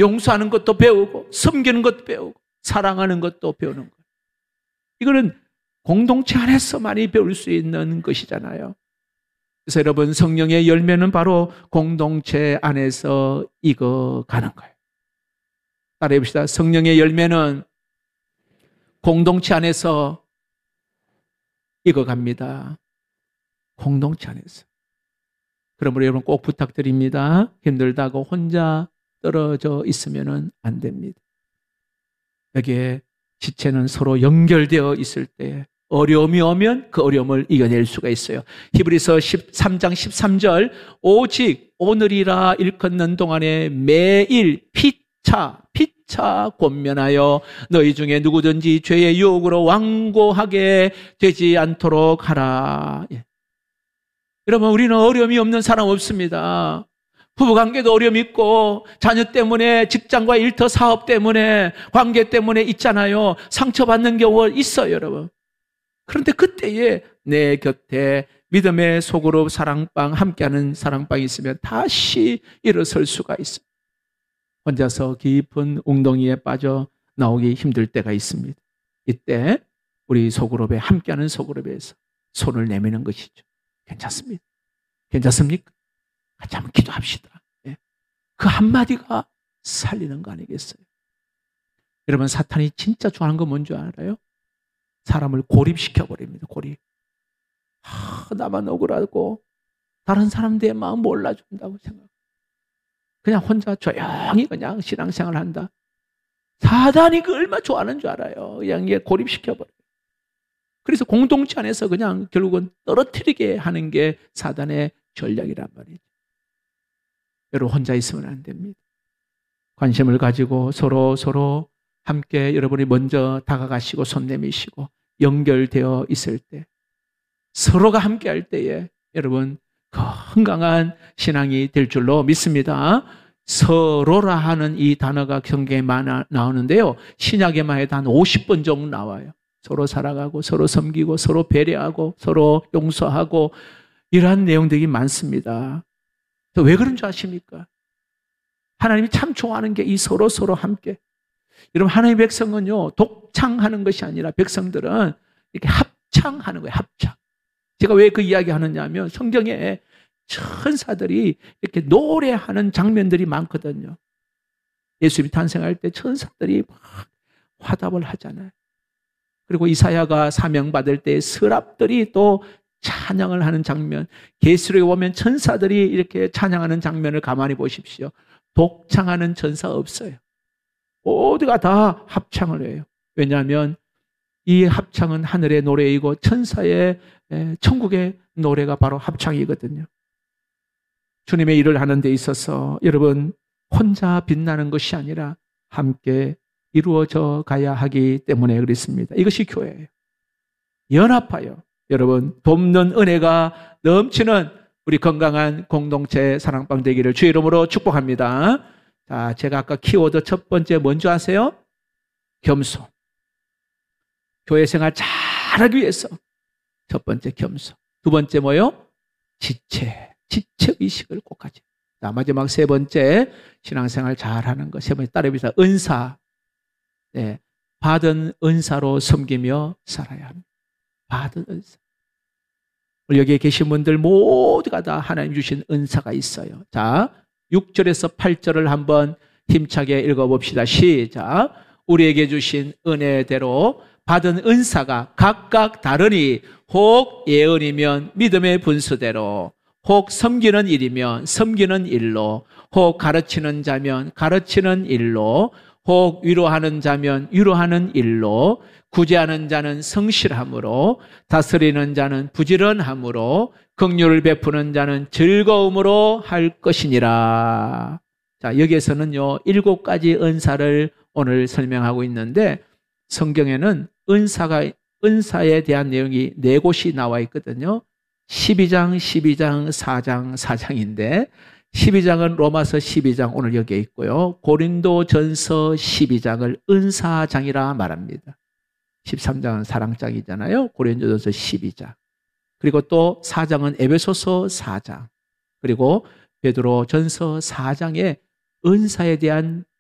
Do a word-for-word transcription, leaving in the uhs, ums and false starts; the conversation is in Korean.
용서하는 것도 배우고 섬기는 것도 배우고 사랑하는 것도 배우는 거예요. 이거는 공동체 안에서만이 배울 수 있는 것이잖아요. 그래서 여러분, 성령의 열매는 바로 공동체 안에서 익어가는 거예요. 따라해 봅시다. 성령의 열매는 공동체 안에서 익어갑니다. 공동체 안에서. 그러므로 여러분 꼭 부탁드립니다. 힘들다고 혼자 떨어져 있으면 안 됩니다. 여기에 지체는 서로 연결되어 있을 때 어려움이 오면 그 어려움을 이겨낼 수가 있어요. 히브리서 십삼 장 십삼 절, 오직 오늘이라 일컫는 동안에 매일 피차 피차 권면하여 너희 중에 누구든지 죄의 유혹으로 완고하게 되지 않도록 하라. 예. 여러분, 우리는 어려움이 없는 사람 없습니다. 부부관계도 어려움이 있고 자녀 때문에, 직장과 일터 사업 때문에, 관계 때문에 있잖아요. 상처받는 경우가 있어요, 여러분. 그런데 그때에 내 곁에 믿음의 소그룹 사랑방, 함께하는 사랑방이 있으면 다시 일어설 수가 있어요. 혼자서 깊은 웅덩이에 빠져 나오기 힘들 때가 있습니다. 이때 우리 소그룹에, 함께하는 소그룹에서 손을 내미는 것이죠. 괜찮습니다. 괜찮습니까? 같이 한번 기도합시다. 예. 그 한마디가 살리는 거 아니겠어요? 여러분, 사탄이 진짜 좋아하는 건 뭔지 알아요? 사람을 고립시켜버립니다. 고립. 아, 나만 억울하고 다른 사람들의 마음 몰라준다고 생각. 그냥 혼자 조용히 그냥 신앙생활 한다. 사단이 그 얼마나 좋아하는 줄 알아요. 그냥 이게 고립시켜버려요. 그래서 공동체 안에서 그냥 결국은 떨어뜨리게 하는 게 사단의 전략이란 말이죠. 여러분, 혼자 있으면 안 됩니다. 관심을 가지고 서로 서로 함께 여러분이 먼저 다가가시고 손 내미시고 연결되어 있을 때, 서로가 함께 할 때에 여러분 건강한 신앙이 될 줄로 믿습니다. 서로라 하는 이 단어가 성경에 많이 나오는데요. 신약에만 해도 한 오십 번 정도 나와요. 서로 살아가고 서로 섬기고 서로 배려하고 서로 용서하고 이러한 내용들이 많습니다. 왜 그런 줄 아십니까? 하나님이 참 좋아하는 게 이 서로 서로 함께. 여러분, 하나님의 백성은요, 독창하는 것이 아니라 백성들은 이렇게 합창하는 거예요. 합창. 제가 왜 그 이야기 하느냐 하면 성경에 천사들이 이렇게 노래하는 장면들이 많거든요. 예수님이 탄생할 때 천사들이 막 화답을 하잖아요. 그리고 이사야가 사명받을 때 서랍들이 또 찬양을 하는 장면, 계시록에 보면 천사들이 이렇게 찬양하는 장면을 가만히 보십시오. 독창하는 천사 없어요. 모두가 다 합창을 해요. 왜냐하면 이 합창은 하늘의 노래이고 천사의, 천국의 노래가 바로 합창이거든요. 주님의 일을 하는 데 있어서 여러분, 혼자 빛나는 것이 아니라 함께 이루어져 가야 하기 때문에 그렇습니다. 이것이 교회예요. 연합하여 여러분 돕는 은혜가 넘치는 우리 건강한 공동체 사랑방 되기를 주의 이름으로 축복합니다. 자, 제가 아까 키워드 첫 번째 뭔지 아세요? 겸손. 교회 생활 잘하기 위해서 첫 번째 겸손. 두 번째 뭐요? 지체. 지체 의식을 꼭 가지. 자, 마지막 세 번째 신앙생활 잘하는 것. 세 번째 따라해봅시다. 은사. 네, 받은 은사로 섬기며 살아야 합니다. 받은 은사. 여기에 계신 분들 모두가 다 하나님 주신 은사가 있어요. 자, 육 절에서 팔 절을 한번 힘차게 읽어봅시다. 시작. 우리에게 주신 은혜대로 받은 은사가 각각 다르니 혹 예언이면 믿음의 분수대로, 혹 섬기는 일이면 섬기는 일로, 혹 가르치는 자면 가르치는 일로, 혹 위로하는 자면 위로하는 일로, 구제하는 자는 성실함으로, 다스리는 자는 부지런함으로, 긍휼을 베푸는 자는 즐거움으로 할 것이니라. 자, 여기에서는요, 일곱 가지 은사를 오늘 설명하고 있는데, 성경에는 은사가, 은사에 대한 내용이 네 곳이 나와 있거든요. 십이 장, 십이 장, 사 장, 사 장인데, 십이 장은 로마서 십이 장 오늘 여기에 있고요. 고린도전서 십이 장을 은사장이라 말합니다. 십삼 장은 사랑장이잖아요. 고린도전서 십이 장. 그리고 또 사 장은 에베소서 사 장. 그리고 베드로전서 사 장에 은사에 대한